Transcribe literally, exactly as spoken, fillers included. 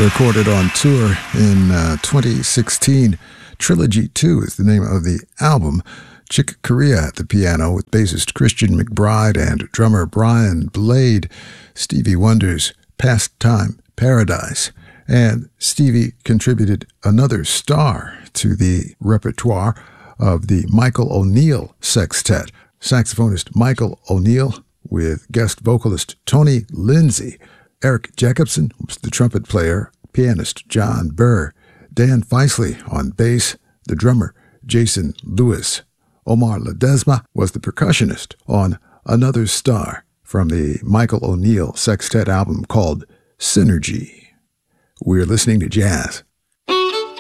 recorded on tour in uh, twenty sixteen. Trilogy two is the name of the album. Chick Corea at the piano with bassist Christian McBride and drummer Brian Blade. Stevie Wonder's Pastime Paradise. And Stevie contributed another star to the repertoire of the Michael O'Neill Sextet. Saxophonist Michael O'Neill with guest vocalist Tony Lindsay. Eric Jacobson was the trumpet player, pianist John Burr, Dan Feisley on bass, the drummer Jason Lewis. Omar Ledesma was the percussionist on Another Star from the Michael O'Neill Sextet album called Synergy. We're listening to jazz